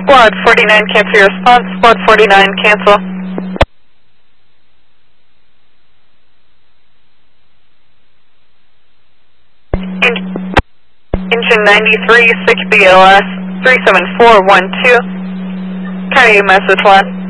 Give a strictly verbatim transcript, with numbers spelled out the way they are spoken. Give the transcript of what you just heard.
Squad forty-nine, cancel your response. Squad forty-nine, cancel. En Engine ninety-three, six B L S, three seven four one two. Carry a message one.